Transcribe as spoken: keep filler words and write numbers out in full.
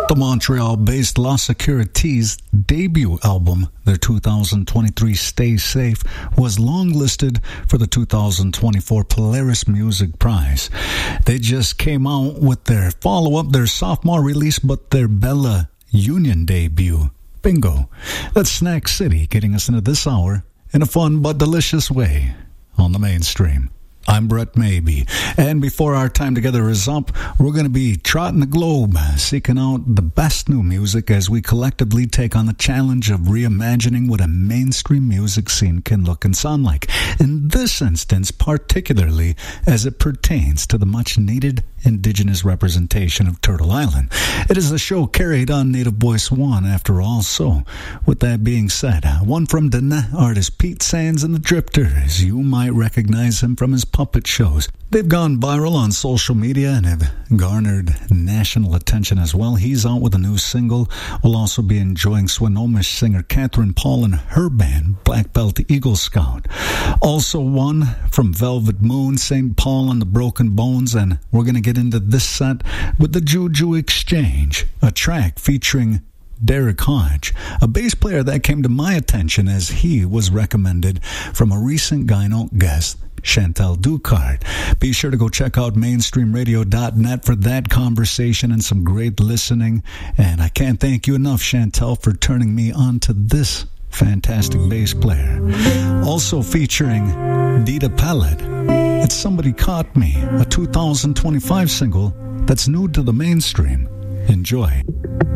The Montreal-based La Security's debut album, their two thousand twenty-three Stay Safe, was longlisted for the two thousand twenty-four Polaris Music Prize. They just came out with their follow-up, their sophomore release, but their Bella Union debut. Bingo. That's Snack City getting us into this hour in a fun but delicious way on the mainstream. I'm Brett Maybe, and before our time together is up, we're going to be trotting the globe, seeking out the best new music as we collectively take on the challenge of reimagining what a mainstream music scene can look and sound like. In this instance, particularly as it pertains to the much-needed Indigenous representation of Turtle Island. It is a show carried on Native Voice One, after all, so with that being said, one from Dana artist Pete Sands and the Drifters. You might recognize him from his puppet shows. They've gone viral on social media and have garnered national attention as well. He's out with a new single. We'll also be enjoying Swinomish singer Catherine Paul and her band, Black Belt Eagle Scout. Also one from Velvet Moon, Saint Paul and the Broken Bones, and we're going to get into this set with the Juju Exchange, a track featuring Derek Hodge, a bass player that came to my attention as he was recommended from a recent Gyno guest, Chantal Ducard. Be sure to go check out mainstream radio dot net for that conversation and some great listening. And I can't thank you enough, Chantal, for turning me on to this fantastic bass player. Also featuring Dita Pellet, it's Somebody Caught Me, a two thousand twenty-five single that's new to the mainstream. Enjoy.